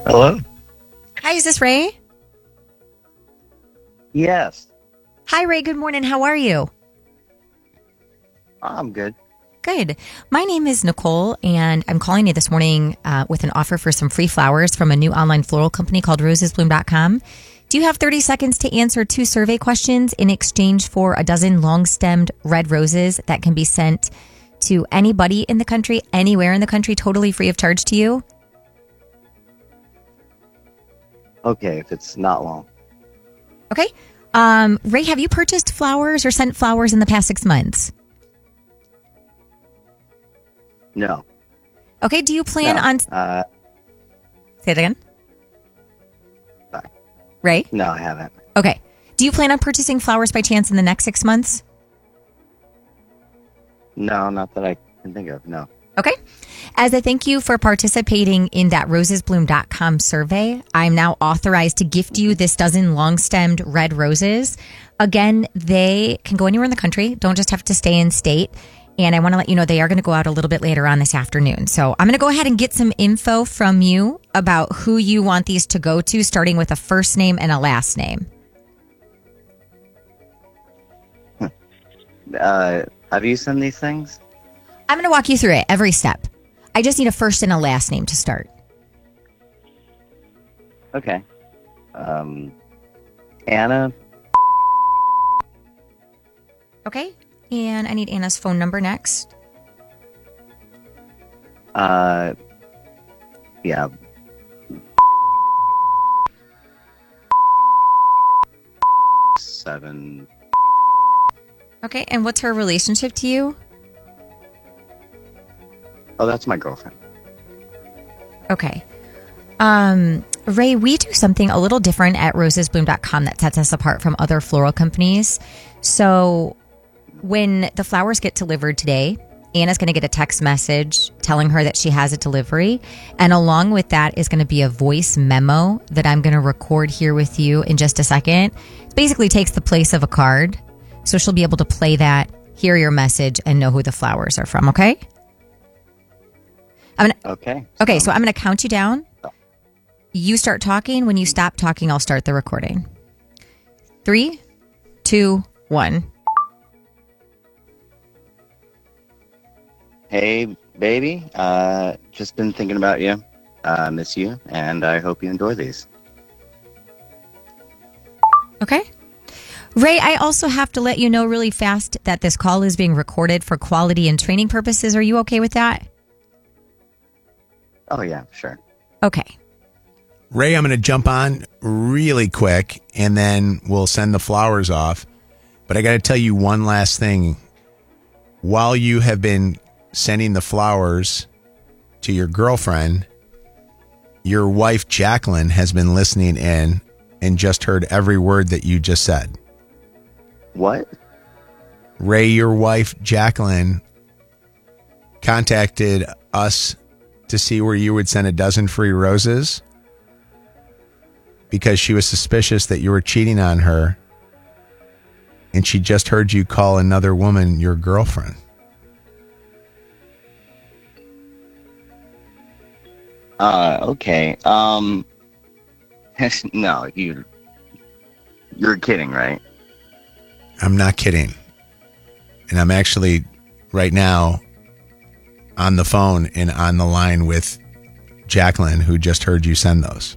Hello? Hi, is this Ray? Yes. Hi, Ray. Good morning. How are you? I'm good. Good. My name is Nicole, and I'm calling you this morning with an offer for some free flowers from a new online floral company called rosesbloom.com. Do you have 30 seconds to answer 2 survey questions in exchange for a dozen long-stemmed red roses that can be sent to anybody in the country, anywhere in the country, totally free of charge to you? Okay, if it's not long. Okay. Ray, have you purchased flowers or sent flowers in the past 6 months? No. Okay. Do you plan No. on... Say it again. Sorry. Ray? No, I haven't. Okay. Do you plan on purchasing flowers by chance in the next 6 months? No, not that I can think of. No. Okay. As a thank you for participating in that rosesbloom.com survey, I'm now authorized to gift you this dozen long-stemmed red roses. Again, they can go anywhere in the country. Don't just have to stay in state. And I want to let you know they are going to go out a little bit later on this afternoon. So I'm going to go ahead and get some info from you about who you want these to go to, starting with a first name and a last name. Have you sent these things? I'm going to walk you through it every step. I just need a first and a last name to start. Okay. Anna. Okay. And I need Anna's phone number next. Yeah. Seven. Okay. And what's her relationship to you? Oh, that's my girlfriend. Okay. Ray, we do something a little different at rosesbloom.com that sets us apart from other floral companies. So when the flowers get delivered today, Anna's going to get a text message telling her that she has a delivery. And along with that is going to be a voice memo that I'm going to record here with you in just a second. It basically takes the place of a card. So she'll be able to play that, hear your message, and know who the flowers are from, okay? Okay. Okay, so I'm going to count you down. You start talking. When you stop talking, I'll start the recording. 3, 2, 1. Hey, baby. Just been thinking about you. Miss you, and I hope you enjoy these. Okay. Ray, I also have to let you know really fast that this call is being recorded for quality and training purposes. Are you okay with that? Oh, yeah, sure. Okay. Ray, I'm going to jump on really quick, and then we'll send the flowers off. But I got to tell you one last thing. While you have been sending the flowers to your girlfriend, your wife, Jacqueline, has been listening in and just heard every word that you just said. What? Ray, your wife, Jacqueline, contacted us to see where you would send a dozen free roses because she was suspicious that you were cheating on her, and she just heard you call another woman your girlfriend. Okay. No, you're kidding, right? I'm not kidding. And I'm actually right now on the phone and on the line with Jacqueline, who just heard you send those.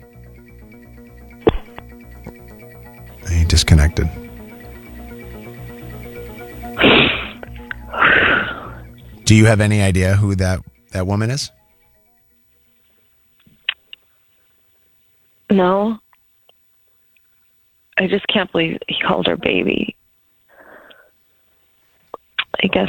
He disconnected. Do you have any idea who that woman is? No. I just can't believe he called her baby. I guess.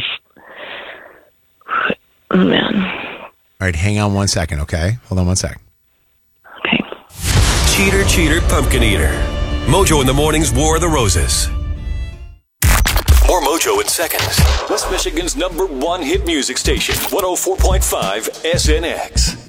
Oh, man. All right, hang on 1 second, okay? Hold on 1 second. Okay. Cheater, pumpkin eater. Mojo in the Morning's War of the Roses. More Mojo in seconds. West Michigan's #1 hit music station, 104.5 SNX.